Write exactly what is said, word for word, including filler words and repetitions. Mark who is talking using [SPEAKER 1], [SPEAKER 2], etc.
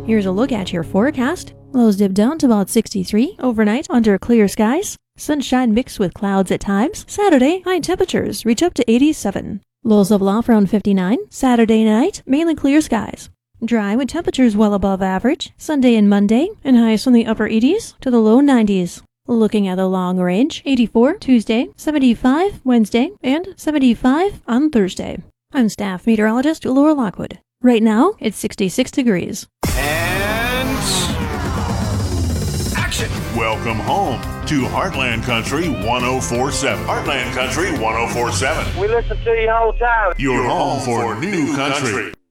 [SPEAKER 1] Here's a look at your forecast. Lows dip down to about sixty-three overnight under clear skies. Sunshine mixed with clouds at times. Saturday, high temperatures reach up to eighty-seven. Lows level off around fifty-nine. Saturday night, mainly clear skies. Dry with temperatures well above average. Sunday and Monday, and highs from the upper eighties to the low nineties. Looking at the long range, eighty-four Tuesday, seventy-five Wednesday, and seventy-five on Thursday. I'm staff meteorologist Laura Lockwood. Right now, it's sixty-six degrees.
[SPEAKER 2] And action!
[SPEAKER 3] Welcome home to Heartland Country one oh four point seven. Heartland Country one oh four point seven.
[SPEAKER 4] We listen to you all the time.
[SPEAKER 3] Your home for new country.